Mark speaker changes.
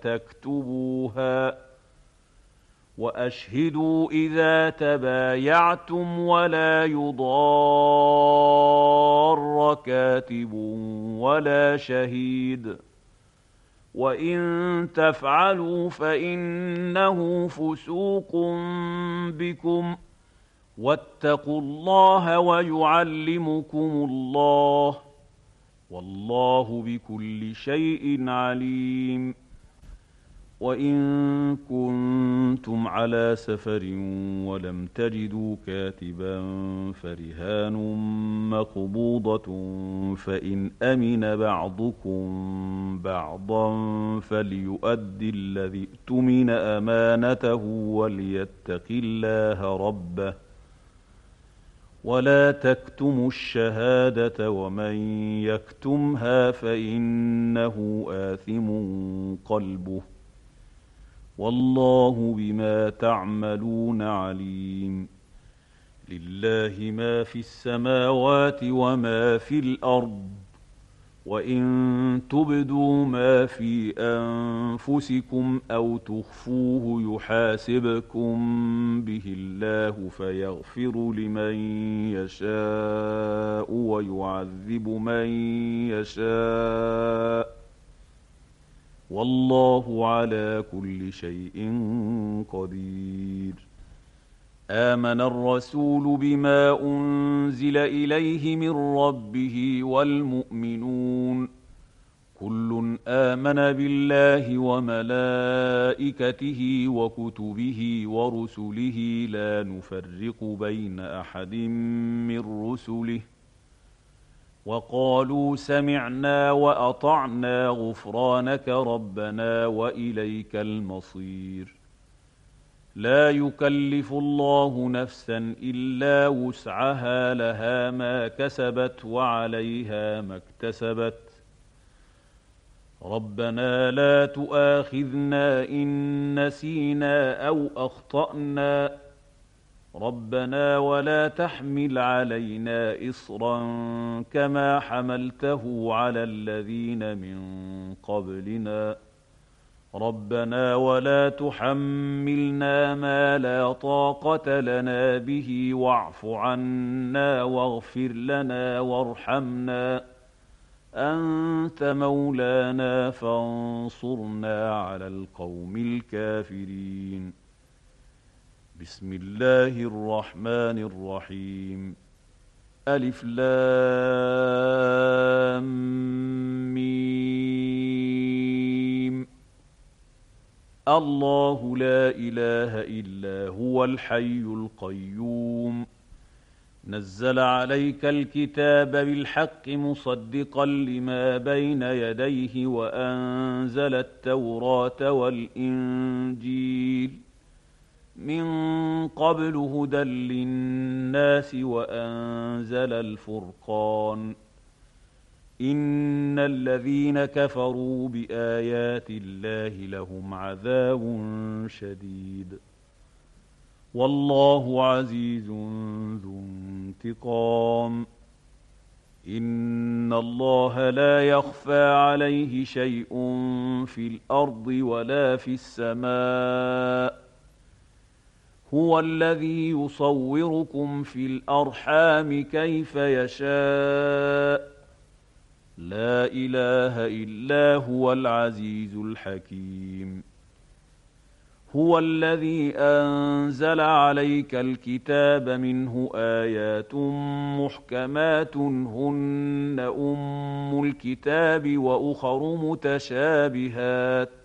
Speaker 1: تكتبوها وأشهدوا إذا تبايعتم ولا يضار كاتب ولا شهيد وإن تفعلوا فإنه فسوق بكم واتقوا الله ويعلمكم الله والله بكل شيء عليم. وإن كنتم على سفر ولم تجدوا كاتبا فرهان مقبوضة فإن أمن بعضكم بعضا فليؤد الذي اؤتمن أمانته وليتق الله ربه ولا تكتموا الشهادة ومن يكتمها فإنه آثم قلبه والله بما تعملون عليم. لله ما في السماوات وما في الأرض وإن تبدوا ما في أنفسكم أو تخفوه يحاسبكم به الله فيغفر لمن يشاء ويعذب من يشاء والله على كل شيء قدير. آمن الرسول بما أنزل إليه من ربه والمؤمنون كل آمن بالله وملائكته وكتبه ورسله لا نفرق بين أحد من رسله وقالوا سمعنا وأطعنا غفرانك ربنا وإليك المصير. لا يكلف الله نفسا إلا وسعها لها ما كسبت وعليها ما اكتسبت ربنا لا تؤاخذنا إن نسينا أو أخطأنا ربنا ولا تحمل علينا إصرا كما حملته على الذين من قبلنا ربنا ولا تحملنا ما لا طاقة لنا به واعف عنا واغفر لنا وارحمنا أنت مولانا فانصرنا على القوم الكافرين. بسم الله الرحمن الرحيم. ألف لام ميم. الله لا إله إلا هو الحي القيوم نزل عليك الكتاب بالحق مصدقا لما بين يديه وأنزل التوراة والإنجيل من قبل هدى للناس وأنزل الفرقان إن الذين كفروا بآيات الله لهم عذاب شديد والله عزيز ذو انتقام. إن الله لا يخفى عليه شيء في الأرض ولا في السماء هو الذي يصوركم في الأرحام كيف يشاء لا إله إلا هو العزيز الحكيم. هو الذي أنزل عليك الكتاب منه آيات محكمات هن أم الكتاب وأخر متشابهات